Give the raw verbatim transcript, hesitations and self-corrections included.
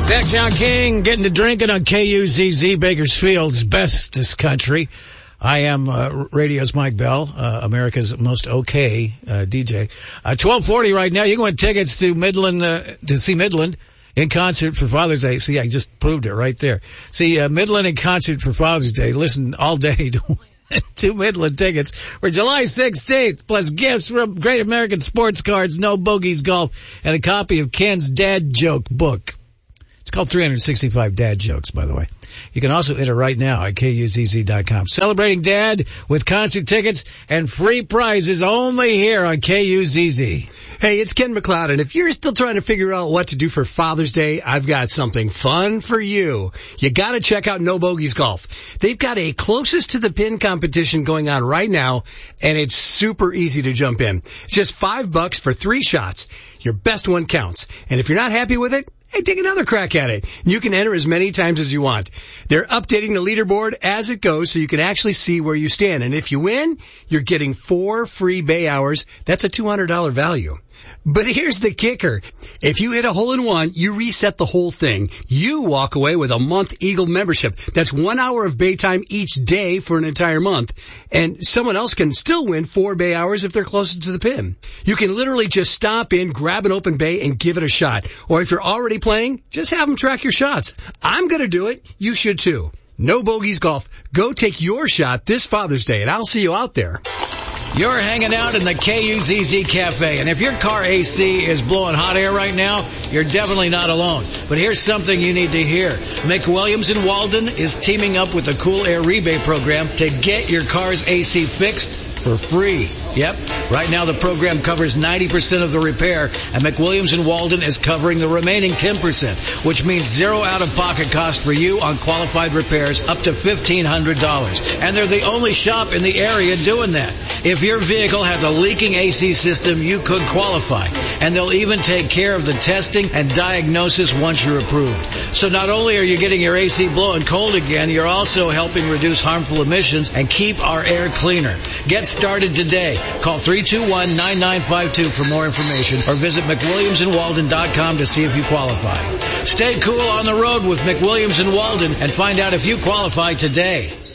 Zach John King getting to drinking on K U Z Z, Bakersfield's bestest country. I am uh, radio's Mike Bell, uh, America's most okay uh, D J. Uh, twelve forty right now. You can win tickets to Midland uh, to see Midland in concert for Father's Day. See, I just proved it right there. See uh, Midland in concert for Father's Day. Listen all day to two Midland tickets for July sixteenth, plus gifts from Great American Sports Cards, No Bogeys Golf, and a copy of Ken's Dad Joke book. It's called three hundred sixty-five Dad Jokes, by the way. You can also enter right now at K U Z Z dot com. Celebrating Dad with concert tickets and free prizes only here on K U Z Z. Hey, it's Ken McLeod, and if you're still trying to figure out what to do for Father's Day, I've got something fun for you. You gotta check out No Bogeys Golf. They've got a closest to the pin competition going on right now, and it's super easy to jump in. It's just five bucks for three shots. Your best one counts. And if you're not happy with it, hey, take another crack at it. You can enter as many times as you want. They're updating the leaderboard as it goes so you can actually see where you stand. And if you win, you're getting four free bay hours. That's a two hundred dollars value. But here's the kicker. If you hit a hole in one, you reset the whole thing. You walk away with a month Eagle membership. That's one hour of bay time each day for an entire month. And someone else can still win four bay hours if they're closest to the pin. You can literally just stop in, grab an open bay, and give it a shot. Or if you're already playing, just have them track your shots. I'm going to do it. You should too. No Bogeys Golf. Go take your shot this Father's Day, and I'll see you out there. You're hanging out in the K U Z Z Cafe, and if your car A C is blowing hot air right now, you're definitely not alone. But here's something you need to hear. McWilliams in Walden is teaming up with the Cool Air Rebate Program to get your car's A C fixed for free. Yep, right now the program covers ninety percent of the repair, and McWilliams in Walden is covering the remaining ten percent, which means zero out-of-pocket cost for you on qualified repairs up to fifteen hundred dollars. And they're the only shop in the area doing that. If your vehicle has a leaking A C system, you could qualify. And they'll even take care of the testing and diagnosis once you're approved. So not only are you getting your A C blowing cold again, you're also helping reduce harmful emissions and keep our air cleaner. Get started today. Call three two one, nine nine five two for more information or visit McWilliams in Walden dot com to see if you qualify. Stay cool on the road with McWilliams in Walden and find out if you qualify today.